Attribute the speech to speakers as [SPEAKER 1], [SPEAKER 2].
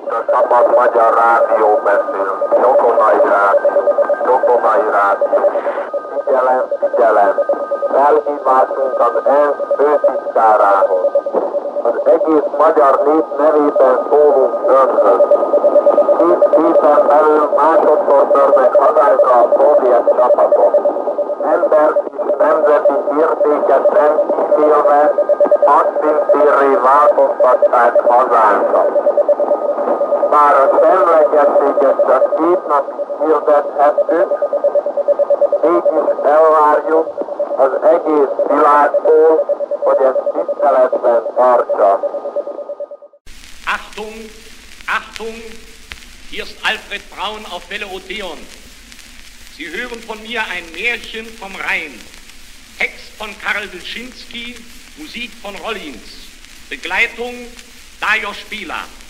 [SPEAKER 1] Itt a Szabad Magyar Rádió beszél. Jokonai Rádió. Jokonai Rádió. Figyelem, figyelem. Felhívásunk az ENSZ főtitkárához. Az egész magyar nép nevében szólunk önhöz. 10 héten belül másodszor törnek hazánkra a szovjet csapatok. Ember és nemzeti értéket nem kímélve, hadszíntérré változtatták hazánkat. Bár a semlegességet csak 2 napig hirdethettük, mégis elvárjuk az egész világtól, hogy ezt tiszteletben tartsa.
[SPEAKER 2] Achtung, Achtung, hier ist Alfred Braun auf Welle Odeon. Sie hören von mir ein Märchen vom Rhein. Text von Karl Wilczynski, Musik von Rollins. Begleitung Dajos Spieler.